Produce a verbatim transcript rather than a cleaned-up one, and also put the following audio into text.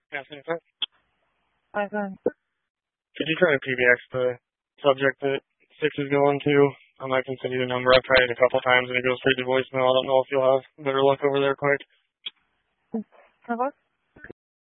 Yes, anything? I can. Could you try to P B X the subject that six is going to? Um, I can send you the number. I've tried it a couple times and it goes straight to voicemail. I don't know if you'll have better luck over there quick. Hello?